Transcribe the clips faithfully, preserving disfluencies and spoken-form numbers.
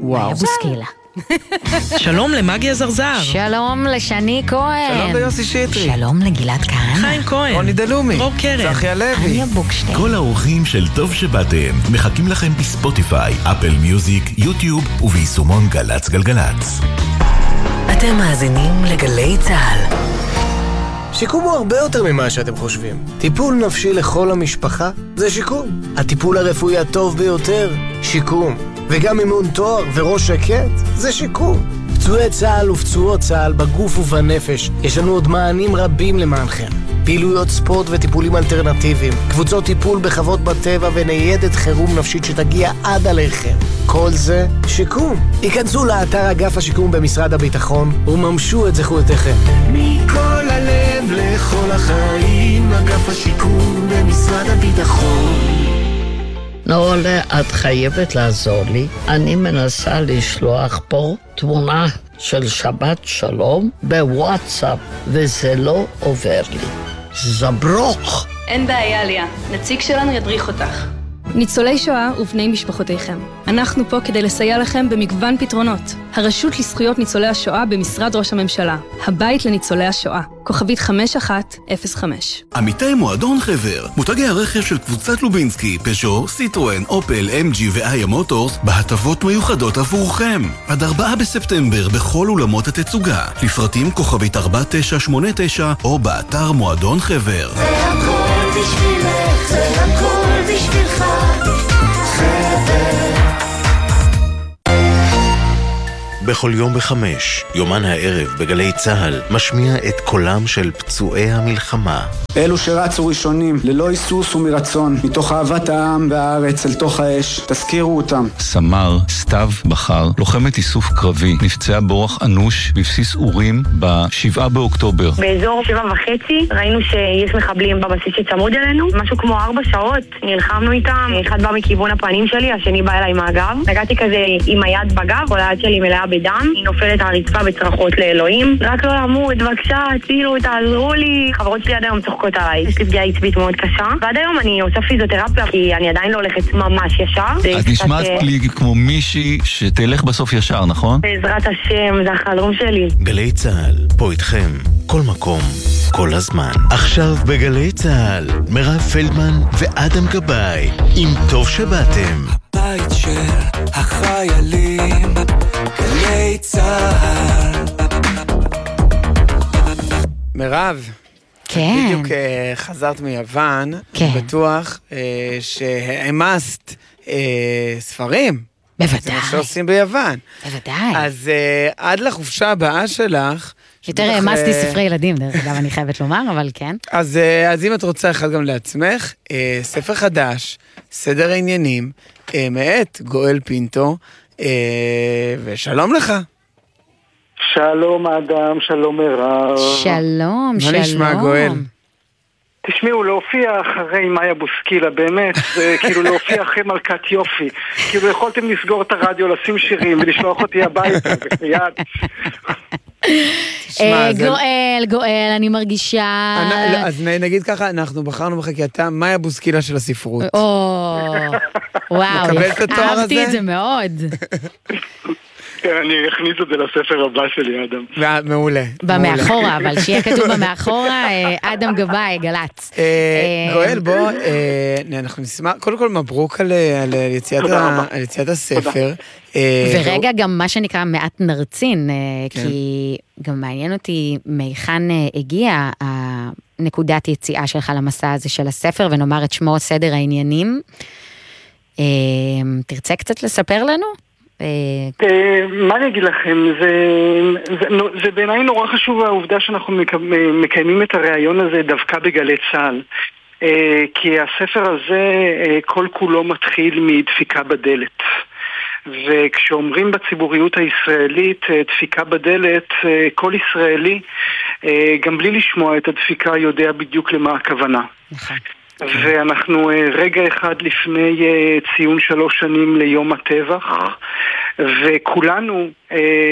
מאיה בוסקילה. שלום למגי הזרזר. שלום לשני כהן. שלום ליוסי שטרי. שלום לגלעד כהן. חיים כהן. רוני דלומי. רוב קרן. צחי הלוי. אניה בוקשטיין. כל האורחים של טוב שבאתם מחכים לכם בספוטיפיי, אפל מיוזיק, יוטיוב וביישומון גלץ גלגלץ. אתם מאזינים לגלי צהל. שיקום הוא הרבה יותר ממה שאתם חושבים. טיפול נפשי לכל המשפחה זה שיקום. הטיפול הרפואי הטוב ביותר, שיקום. וגם אימון תואר וראש שקט זה שיקום. פצועי צהל ופצועות צהל בגוף ובנפש, יש לנו עוד מענים רבים למענכם. פעילויות ספורט וטיפולים אלטרנטיביים, קבוצות טיפול בחוות בטבע וניידת חירום נפשית שתגיע עד עליכם. כל זה שיקום. היכנסו לאתר אגף השיקום במשרד הביטחון וממשו את זכויותיכם. מכל הלב לכל החיים, אגף השיקום במשרד הביטחון. נעולה, את חייבת לעזור לי. אני מנסה לשלוח פה תמונה של שבת שלום בוואטסאפ, וזה לא עובר לי. זברוך. אין בעיה, ליה. נציג שלנו ידריך אותך. ניצולי שואה ובני משפחותיכם. אנחנו פה כדי לסייע לכם במגוון פתרונות. הרשות לזכויות ניצולי השואה במשרד ראש הממשלה. הבית לניצולי השואה. כוכבית חמש אחת אפס חמש. עמיתי מועדון חבר. מותגי הרכב של קבוצת לובינסקי, פז'ו, סיטרואן, אופל, אם ג'י ואיה מוטורס בהטבות מיוחדות עבורכם. עד ארבעה בספטמבר בכל אולמות התצוגה. לפרטים כוכבית ארבע תשע שמונה תשע או באתר מועדון חבר. זה הכל בשבילך, זה הכל בשבילך. בכל יום בחמש, יומן הערב בגלי צהל משמיע את קולם של פצועי המלחמה. אלו שרצו ראשונים, ללא היסוס ומרצון, מתוך אהבת העם והארץ אל תוך האש, תזכירו אותם. סמר סתיו בחר, לוחמת איסוף קרבי, נפצעה באורח אנוש בבסיס אורים בשבעה באוקטובר. באזור שבע וחצי ראינו שיש מחבלים בבסיס שצמוד אלינו, משהו כמו ארבע שעות, נלחמנו איתם, אחד בא מכיוון הפנים שלי, השני בא אליי מהגב, נגעתי כזה עם היד בגב, כל היד שלי מלאה בדם, היא נופלת על הרצפה בצרחות לאלוהים, רק לא למות, בבקשה, הצילו, תעזרו לי. חברות שלי עד היום צוחקות עליי, יש לי פגיעה עצבית מאוד קשה, ועד היום אני עושה פיזיותרפיה, כי אני עדיין לא הולכת ממש ישר. את נשמעת לי כמו מישהי שתלך בסוף ישר, נכון? בעזרת השם, זה החלום שלי. גלי צהל, פה איתכם, כל מקום, כל הזמן. עכשיו בגלי צהל, מירב פלדמן ואדם גבאי, עם טוב שבאתם. הבית של החיילים, גלי צהל. מירב, כן. בדיוק uh, חזרת מיוון, כן. בטוח uh, שהעמסת uh, ספרים. בוודאי. זה מה שעושים ביוון. בוודאי. אז uh, עד לחופשה הבאה שלך... יותר העמסתי ספרי ילדים, דרך אגב, אני חייבת לומר, אבל כן. אז, uh, אז אם את רוצה אחד גם לעצמך, uh, ספר חדש, סדר העניינים, uh, מאת גואל פינטו, uh, ושלום לך. שלום אדם, שלום מירב. שלום, שלום. מה נשמע גואל? תשמעו, להופיע אחרי מאיה בוסקילה, באמת, זה כאילו להופיע אחרי מלכת יופי. כאילו יכולתם לסגור את הרדיו, לשים שירים ולשלוח אותי הביתה, ביד. גואל, גואל, אני מרגישה... אז נגיד ככה, אנחנו בחרנו בך כי אתה מאיה בוסקילה של הספרות. וואו, אהבתי את זה מאוד. אני אכניס את זה לספר הבא שלי, אדם. מעולה. במאחורה, אבל שיהיה כתוב במאחורה, אדם גבאי, גלץ. גואל, בוא, אנחנו נשמח, קודם כל מברוק על יציאת הספר. ורגע, גם מה שנקרא מעט נרצין, כי גם מעניין אותי מהיכן הגיע נקודת יציאה שלך למסע הזה של הספר, ונאמר את שמו סדר העניינים. תרצה קצת לספר לנו? מה אני אגיד לכם, זה בעיניי נורא חשוב העובדה שאנחנו מקיימים את הרעיון הזה דווקא בגלי צהל, כי הספר הזה כל כולו מתחיל מדפיקה בדלת, וכשאומרים בציבוריות הישראלית דפיקה בדלת, כל ישראלי גם בלי לשמוע את הדפיקה יודע בדיוק למה הכוונה. נכון. ואנחנו רגע אחד לפני ציון שלוש שנים ליום הטבח, וכולנו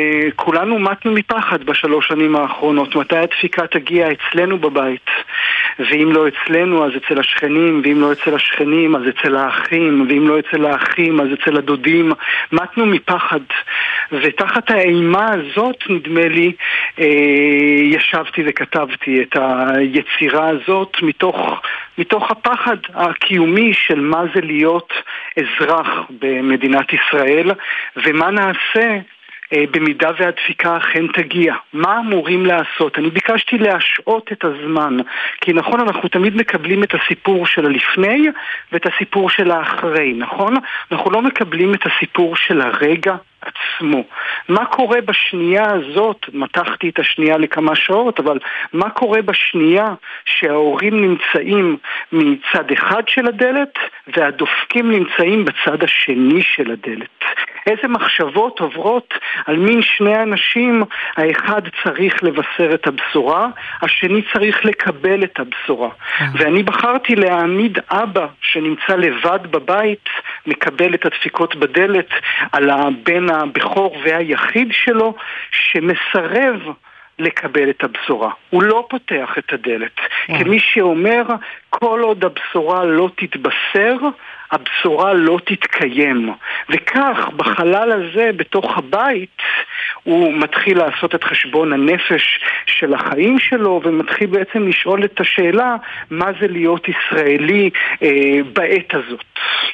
כולנו מתנו מפחד בשלוש שנים האחרונות, מתי הדפיקה תגיע אצלנו בבית. ואם לא אצלנו אז אצל השכנים, ואם לא אצל השכנים אז אצל האחים, ואם לא אצל האחים אז אצל הדודים. מתנו מפחד, ותחת האימה הזאת נדמה לי ישבתי וכתבתי את היצירה הזאת מתוך, מתוך הפחד הקיומי של מה זה להיות אזרח במדינת ישראל, ומה נעשה במידה והדפיקה אכן תגיע. מה אמורים לעשות? אני ביקשתי להשעות את הזמן, כי נכון, אנחנו תמיד מקבלים את הסיפור של הלפני ואת הסיפור של האחרי, נכון? אנחנו לא מקבלים את הסיפור של הרגע עצמו. מה קורה בשנייה הזאת? מתחתי את השנייה לכמה שעות, אבל מה קורה בשנייה שההורים נמצאים מצד אחד של הדלת והדופקים נמצאים בצד השני של הדלת? איזה מחשבות עוברות על מין שני אנשים? האחד צריך לבשר את הבשורה, השני צריך לקבל את הבשורה. ואני בחרתי להעמיד אבא שנמצא לבד בבית, מקבל את הדפיקות בדלת, על הבן הבכור והיחיד שלו שמסרב לקבל את הבשורה. הוא לא פותח את הדלת. כמי שאומר, כל עוד הבשורה לא תתבשר, הבשורה לא תתקיים. וכך, בחלל הזה, בתוך הבית, הוא מתחיל לעשות את חשבון הנפש של החיים שלו, ומתחיל בעצם לשאול את השאלה, מה זה להיות ישראלי אה, בעת הזאת.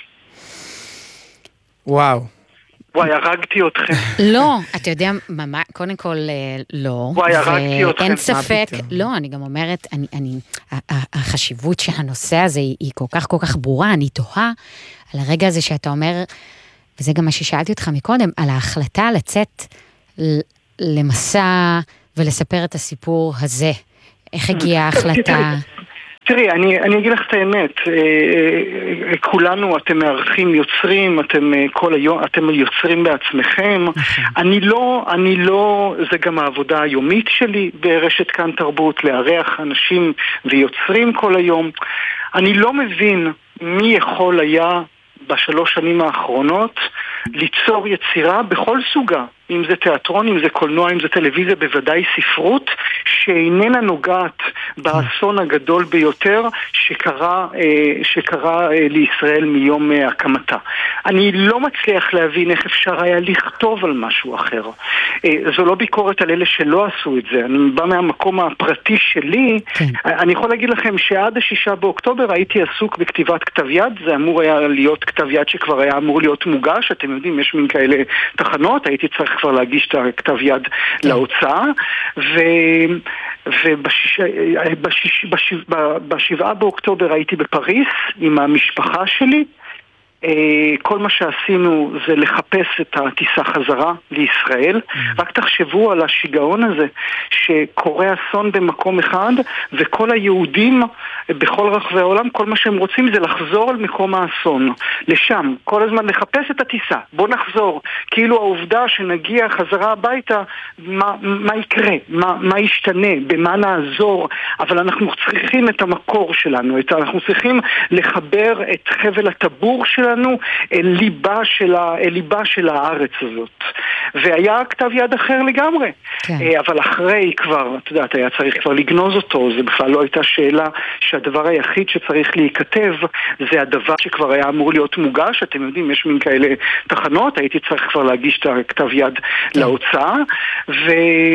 וואו. וואי, הרגתי אתכם. לא, אתה יודע, קודם כל לא. וואי, הרגתי אתכם. אין ספק, לא, אני גם אומרת, החשיבות של הנושא הזה היא כל כך כל כך ברורה, אני תוהה על הרגע הזה שאתה אומר, וזה גם מה ששאלתי אותך מקודם, על ההחלטה לצאת למסע ולספר את הסיפור הזה. איך הגיעה ההחלטה? תראי, אני, אני אגיד לך את האמת, כולנו, אתם מארחים יוצרים, אתם כל היום, אתם יוצרים בעצמכם. אני לא, אני לא, זה גם העבודה היומית שלי ברשת כאן תרבות, לארח אנשים ויוצרים כל היום. אני לא מבין מי יכול היה בשלוש שנים האחרונות ליצור יצירה בכל סוגה, אם זה תיאטרון, אם זה קולנוע, אם זה טלוויזיה, בוודאי ספרות, שאיננה נוגעת באסון הגדול ביותר שקרה, שקרה לישראל מיום הקמתה. אני לא מצליח להבין איך אפשר היה לכתוב על משהו אחר. זו לא ביקורת על אלה שלא עשו את זה. אני בא מהמקום הפרטי שלי. אני יכול להגיד לכם שעד השישה באוקטובר הייתי עסוק בכתיבת כתב יד. זה אמור היה להיות כתב יד שכבר היה אמור להיות מוגש. אתם יודעים, יש מין כאלה תחנות. הייתי צריך כבר להגיש את הכתב יד להוצאה, ובשבעה באוקטובר הייתי בפריס עם המשפחה שלי. כל מה שעשינו זה לחפש את הטיסה חזרה לישראל. רק תחשבו על השיגעון הזה שקורה אסון במקום אחד, וכל היהודים בכל רחבי העולם, כל מה שהם רוצים זה לחזור על מקום האסון, לשם, כל הזמן לחפש את הטיסה. בוא נחזור, כאילו העובדה שנגיע חזרה הביתה, מה, מה יקרה, מה, מה ישתנה, במה נעזור, אבל אנחנו צריכים את המקור שלנו, את, אנחנו צריכים לחבר את חבל הטבור שלנו אל ליבה של, ה, אל ליבה של הארץ הזאת. והיה כתב יד אחר לגמרי. כן. אבל אחרי כבר, אתה יודעת, היה צריך כבר לגנוז אותו, זה בכלל לא הייתה שאלה שהדבר היחיד שצריך להיכתב זה הדבר שכבר היה אמור להיות מוגש. אתם יודעים, יש מין כאלה תחנות, הייתי צריך כבר להגיש את הכתב יד כן. להוצאה, ו...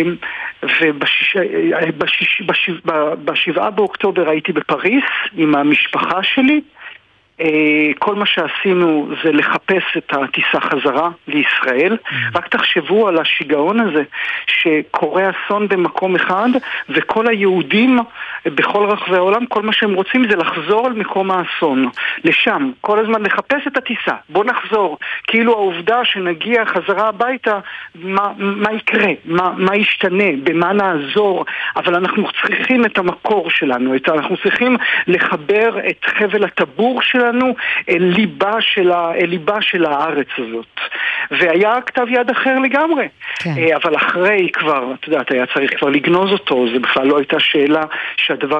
ובשבעה באוקטובר הייתי בפריס עם המשפחה שלי. כל מה שעשינו זה לחפש את הטיסה חזרה לישראל. רק תחשבו על השיגעון הזה שקורה אסון במקום אחד, וכל היהודים בכל רחבי העולם, כל מה שהם רוצים זה לחזור על מקום האסון, לשם, כל הזמן לחפש את הטיסה. בוא נחזור, כאילו העובדה שנגיע חזרה הביתה, מה, מה יקרה, מה, מה ישתנה, במה נעזור, אבל אנחנו צריכים את המקור שלנו, את, אנחנו צריכים לחבר את חבל הטבור שלנו לנו אל ליבה של, ה, אל ליבה של הארץ הזאת. והיה כתב יד אחר לגמרי. כן. אבל אחרי כבר, אתה יודעת, היה צריך כבר לגנוז אותו, זה בכלל לא הייתה שאלה שהדבר